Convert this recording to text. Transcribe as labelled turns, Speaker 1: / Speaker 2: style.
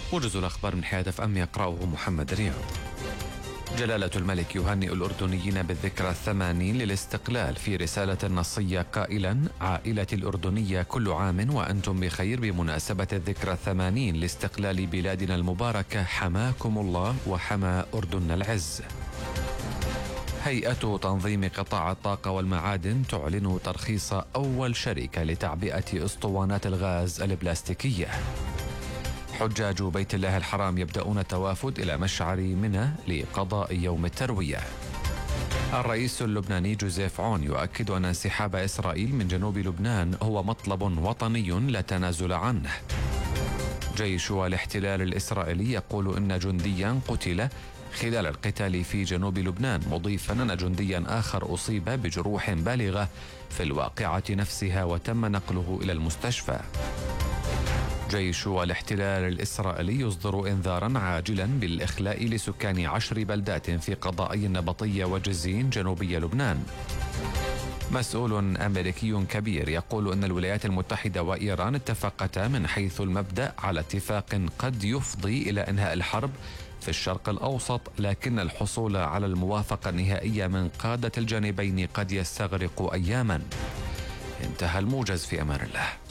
Speaker 1: موجز الأخبار من حياة FM يقرأه محمد رياض. جلالة الملك يهنئ الأردنيين بالذكرى 80 للاستقلال في رسالة نصية قائلا: عائلة الأردنية كل عام وأنتم بخير بمناسبة الذكرى 80 لاستقلال بلادنا المباركة، حماكم الله وحمى أردن العز. هيئة تنظيم قطاع الطاقة والمعادن تعلن ترخيص أول شركة لتعبئة أسطوانات الغاز البلاستيكية. حجاج بيت الله الحرام يبدأون التوافد إلى مشعر منى لقضاء يوم التروية. الرئيس اللبناني جوزيف عون يؤكد أن انسحاب إسرائيل من جنوب لبنان هو مطلب وطني لا تنازل عنه. جيش الاحتلال الإسرائيلي يقول إن جنديا قتل خلال القتال في جنوب لبنان، مضيفا أن جنديا آخر أصيب بجروح بالغة في الواقعة نفسها وتم نقله إلى المستشفى. جيش الاحتلال الإسرائيلي يصدر إنذارا عاجلا بالإخلاء لسكان 10 بلدات في قضائي النبطية وجزين جنوبي لبنان. مسؤول أمريكي كبير يقول أن الولايات المتحدة وإيران اتفقتا من حيث المبدأ على اتفاق قد يفضي إلى إنهاء الحرب في الشرق الأوسط، لكن الحصول على الموافقة النهائية من قادة الجانبين قد يستغرق أياما. انتهى الموجز، في أمان الله.